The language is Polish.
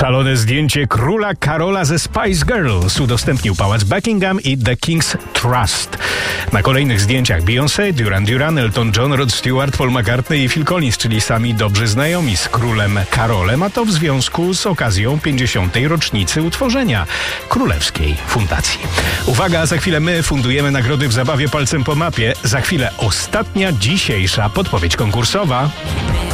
Szalone zdjęcie króla Karola ze Spice Girls udostępnił Pałac Buckingham i The King's Trust. Na kolejnych zdjęciach Beyoncé, Duran Duran, Elton John, Rod Stewart, Paul McCartney i Phil Collins, czyli sami dobrzy znajomi z królem Karolem, a to w związku z okazją 50. rocznicy utworzenia Królewskiej Fundacji. Uwaga, za chwilę my fundujemy nagrody w zabawie palcem po mapie. Za chwilę ostatnia, dzisiejsza podpowiedź konkursowa.